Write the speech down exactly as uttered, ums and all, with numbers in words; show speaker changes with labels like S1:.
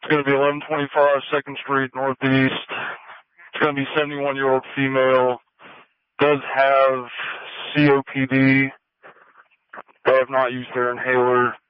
S1: It's going to be eleven twenty-five second Street Northeast. It's going to be seventy-one-year-old female. Does have C O P D. They have not used their inhaler.